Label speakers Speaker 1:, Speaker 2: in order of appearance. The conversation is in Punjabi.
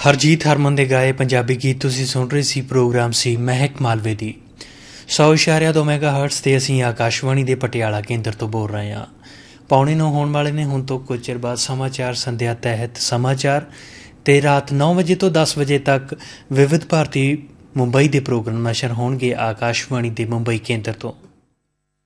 Speaker 1: ਹਰਜੀਤ ਹਰਮਨ ਦੇ ਗਾਏ ਪੰਜਾਬੀ ਗੀਤ ਤੁਸੀਂ ਸੁਣ ਰਹੇ ਸੀ। ਪ੍ਰੋਗਰਾਮ ਸੀ ਮਹਿਕ ਮਾਲਵੇ ਦੀ 100.2 ਮੈਗਾਹਰਟਜ਼ 'ਤੇ। ਅਸੀਂ ਆਕਾਸ਼ਵਾਣੀ ਦੇ ਪਟਿਆਲਾ ਕੇਂਦਰ ਤੋਂ ਬੋਲ ਰਹੇ ਹਾਂ। 8:45 ਹੋਣ ਵਾਲੇ ਨੇ। ਹੁਣ ਤੋਂ ਕੁਝ ਚਿਰ ਬਾਅਦ ਸਮਾਚਾਰ ਸੰਧਿਆ ਤਹਿਤ ਸਮਾਚਾਰ, ਅਤੇ ਰਾਤ 9 ਵਜੇ ਤੋਂ 10 ਵਜੇ ਤੱਕ ਵਿਵਿਧ ਭਾਰਤੀ ਮੁੰਬਈ ਦੇ ਪ੍ਰੋਗਰਾਮ ਨਸ਼ਰ ਹੋਣਗੇ ਆਕਾਸ਼ਵਾਣੀ ਦੇ ਮੁੰਬਈ ਕੇਂਦਰ ਤੋਂ।